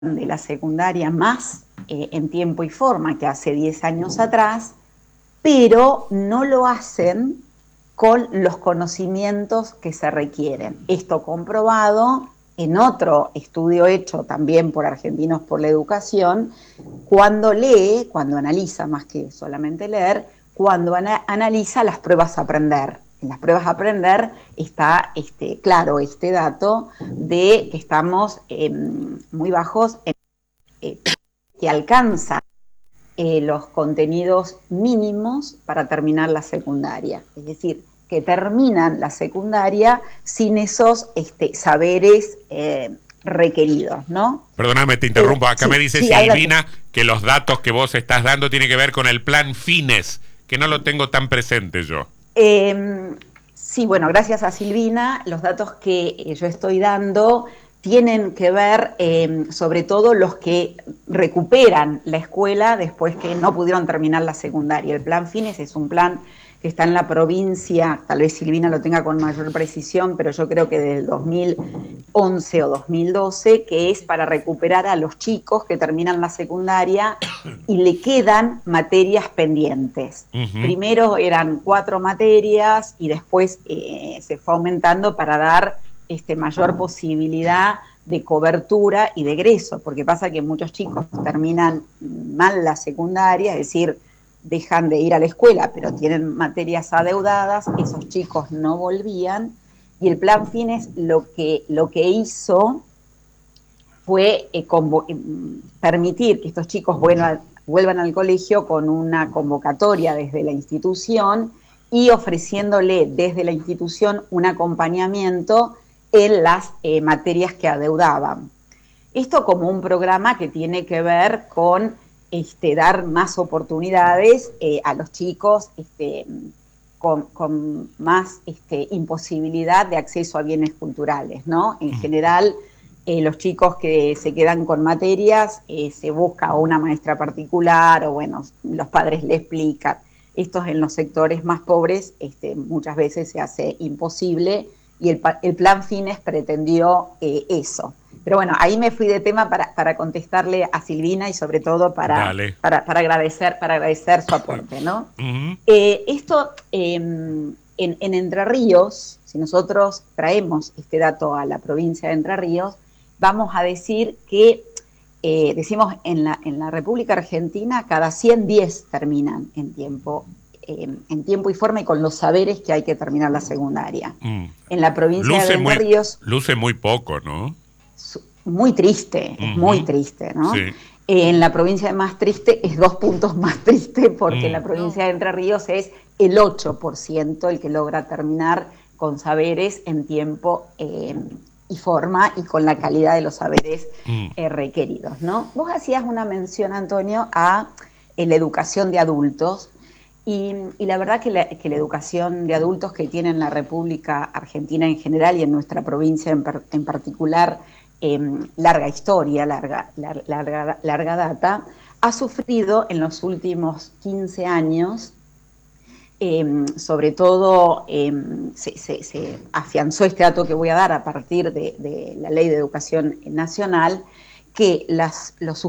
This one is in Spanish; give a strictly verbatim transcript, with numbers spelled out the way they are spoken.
de la secundaria más eh, en tiempo y forma que hace diez años atrás, pero no lo hacen con los conocimientos que se requieren. Esto comprobado en otro estudio hecho también por Argentinos por la Educación, cuando lee, cuando analiza más que solamente leer, cuando ana- analiza las pruebas a aprender. En las pruebas a aprender está este, claro este dato de que estamos eh, muy bajos en eh, que alcanzan eh, los contenidos mínimos para terminar la secundaria. Es decir, que terminan la secundaria sin esos este, saberes eh, requeridos, ¿no? Perdóname, te Eh, interrumpo. Acá me sí, dice sí, adelante. Silvina que los datos que vos estás dando tienen que ver con el plan Fines, que no lo tengo tan presente yo. Eh, sí, bueno, gracias a Silvina, los datos que eh, yo estoy dando tienen que ver eh, sobre todo los que recuperan la escuela después que no pudieron terminar la secundaria. El plan Fines es un plan que está en la provincia, tal vez Silvina lo tenga con mayor precisión, pero yo creo que desde el dos mil once o dos mil doce, que es para recuperar a los chicos que terminan la secundaria y le quedan materias pendientes. Ujú. Primero eran cuatro materias y después eh, se fue aumentando para dar este, mayor posibilidad de cobertura y de egreso, porque pasa que muchos chicos terminan mal la secundaria, es decir, dejan de ir a la escuela, pero tienen materias adeudadas, esos chicos no volvían, y el plan Fines lo que, lo que hizo fue eh, convo- eh, permitir que estos chicos vuelvan, vuelvan al colegio con una convocatoria desde la institución y ofreciéndole desde la institución un acompañamiento en las eh, materias que adeudaban. Esto como un programa que tiene que ver con este, dar más oportunidades eh, a los chicos este, con, con, más este, imposibilidad de acceso a bienes culturales, ¿no? En general, eh, los chicos que se quedan con materias, eh, se busca una maestra particular o, bueno, los padres le explican. Esto en los sectores más pobres este, muchas veces se hace imposible y el, el plan Fines pretendió eh, eso. Pero bueno, ahí me fui de tema para, para contestarle a Silvina y sobre todo para, Dale. para, para, agradecer, para agradecer su aporte, ¿no? Ujú. Eh, esto eh, en, en Entre Ríos, si nosotros traemos este dato a la provincia de Entre Ríos, vamos a decir que, eh, decimos en la, en la República Argentina, cada cien diez terminan en tiempo, eh, en tiempo y forma y con los saberes que hay que terminar la secundaria. Mm. En la provincia de Luce Entre muy, Ríos, luce muy poco, ¿no? muy triste, es muy Ujú. triste, ¿no? Sí. Eh, en la provincia más triste es dos puntos más triste porque en Mm. la provincia de Entre Ríos es el ocho por ciento el que logra terminar con saberes en tiempo eh, y forma y con la calidad de los saberes Mm. eh, requeridos, ¿no? Vos hacías una mención, Antonio, a eh, la educación de adultos y, y la verdad que la, que la educación de adultos que tiene en la República Argentina en general y en nuestra provincia en, per, en particular, eh, larga historia, larga, larga, larga, larga data, ha sufrido en los últimos quince años, eh, sobre todo eh, se, se, se afianzó este dato que voy a dar a partir de, de la Ley de Educación Nacional, que las, los